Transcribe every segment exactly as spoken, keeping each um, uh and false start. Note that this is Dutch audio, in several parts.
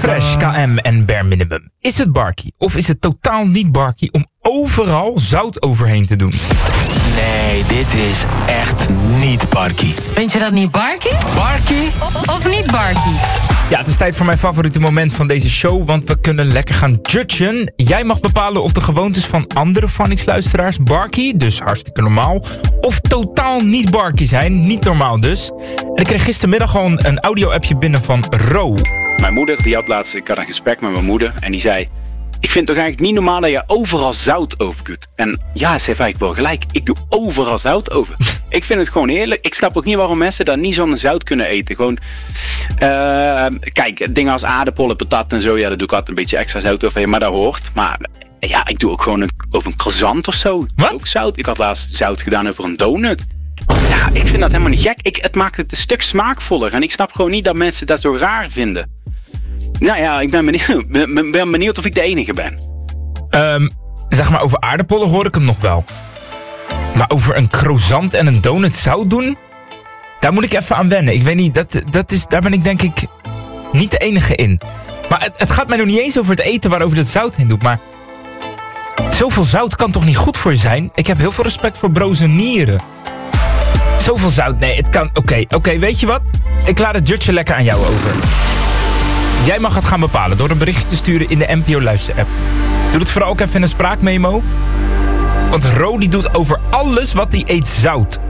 Fresh, K M en Bare Minimum. Is het barkie of is het totaal niet barkie om overal zout overheen te doen? Nee, dit is echt niet barkie. Vind je dat niet barkie? Barkie? Of, of niet barkie? Ja, het is tijd voor mijn favoriete moment van deze show, want we kunnen lekker gaan judgen. Jij mag bepalen of de gewoontes van andere Phonics-luisteraars barkie, dus hartstikke normaal, of totaal niet barkie zijn, niet normaal dus. En ik kreeg gistermiddag al een, een audio-appje binnen van Ro. Mijn moeder, die had laatst, ik had een gesprek met mijn moeder en die zei: ik vind het toch eigenlijk niet normaal dat je overal zout over doet. En ja, ze heeft eigenlijk wel gelijk. Ik doe overal zout over. Ik vind het gewoon heerlijk. Ik snap ook niet waarom mensen daar niet zonder zout kunnen eten. Gewoon, uh, kijk, dingen als aardappelen, patat en zo, ja, daar doe ik altijd een beetje extra zout over, maar dat hoort. Maar ja, ik doe ook gewoon een, op een croissant of zo. Wat? Ook zout. Ik had laatst zout gedaan over een donut. Ja, ik vind dat helemaal niet gek. Ik, het maakt het een stuk smaakvoller. En ik snap gewoon niet dat mensen dat zo raar vinden. Nou ja, ik ben benieuwd, ben, ben benieuwd of ik de enige ben. Um, zeg maar, over aardappelen hoor ik hem nog wel. Maar over een croissant en een donut zout doen? Daar moet ik even aan wennen. Ik weet niet, dat, dat is, daar ben ik denk ik niet de enige in. Maar het, het gaat mij nog niet eens over het eten waarover dat zout heen doet. Maar zoveel zout kan toch niet goed voor je zijn? Ik heb heel veel respect voor broze nieren. Zoveel zout, nee, het kan... Oké, okay, oké, okay, weet je wat? Ik laat het judge lekker aan jou over. Jij mag het gaan bepalen door een berichtje te sturen in de N P O Luister-app. Doe het vooral ook even in een spraakmemo. Want Ro die doet over alles wat hij eet zout.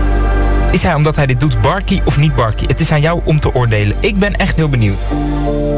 Is hij omdat hij dit doet barkie of niet barkie? Het is aan jou om te oordelen. Ik ben echt heel benieuwd.